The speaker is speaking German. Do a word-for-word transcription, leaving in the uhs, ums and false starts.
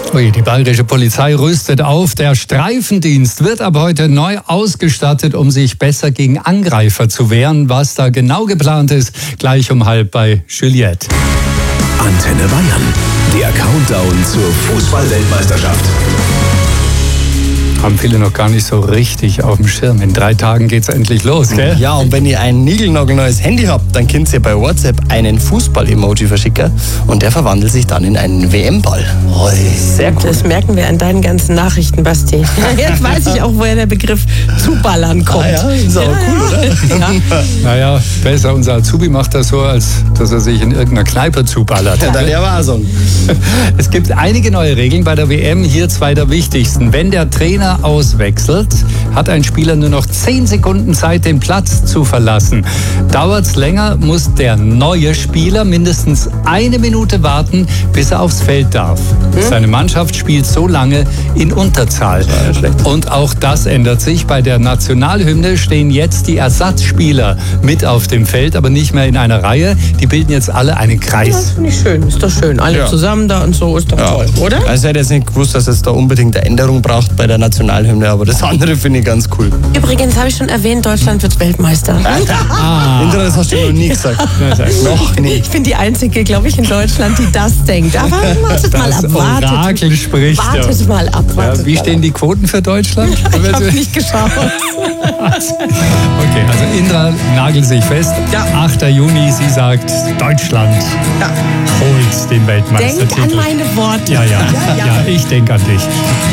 Ui, die bayerische Polizei rüstet auf. Der Streifendienst wird ab heute neu ausgestattet, um sich besser gegen Angreifer zu wehren. Was da genau geplant ist, gleich um halb bei Juliette. Antenne Bayern, der Countdown zur Fußball-Weltmeisterschaft. Haben viele noch gar nicht so richtig auf dem Schirm. In drei Tagen geht's endlich los, gell? Ja, und wenn ihr ein niegelnagelneues Handy habt, dann könnt ihr bei WhatsApp einen Fußball-Emoji verschicken und der verwandelt sich dann in einen W M-Ball. Oh, sehr cool. Das merken wir an deinen ganzen Nachrichten, Basti. Jetzt weiß ich auch, woher der Begriff zuballern kommt. Ah ja, ist aber ja, cool, oder? Ja. Naja, besser, unser Azubi macht das so, als dass er sich in irgendeiner Kneipe zuballert. Ja, dann ja war so. Es gibt einige neue Regeln bei der W M. Hier zwei der wichtigsten. Wenn der Trainer auswechselt, hat ein Spieler nur noch zehn Sekunden Zeit, den Platz zu verlassen. Dauert's länger, muss der neue Spieler mindestens eine Minute warten, bis er aufs Feld darf. Hm? Seine Mannschaft spielt so lange in Unterzahl. Und auch das ändert sich. Bei der Nationalhymne stehen jetzt die Ersatzspieler mit auf dem Feld, aber nicht mehr in einer Reihe. Die bilden jetzt alle einen Ja, Kreis. finde ich schön. Ist doch schön. Alle Ja. zusammen da und so, ist doch Ja. toll, oder? Also ich hätte jetzt nicht gewusst, dass es da unbedingt eine Änderung braucht bei der Nationalhymne, aber das andere finde ich ganz cool. Übrigens habe ich schon erwähnt, Deutschland wird Weltmeister. Ah. Das hast du noch nie gesagt. Noch nie. Ich bin die Einzige, glaube ich, in Deutschland, die das denkt. Aber wartet mal Das ab, wartet. Orakel spricht. Wartet mal ab. Wartet Ja, wie mal stehen ab. die Quoten für Deutschland? Ich habe nicht geschaut. Okay, also Indra nagelt sich fest. Ja. achter Juni, sie sagt, Deutschland Ja. holt den Denk Weltmeistertitel. an meine Worte. Ja, ja, ja, ja. ja, ich denke an dich.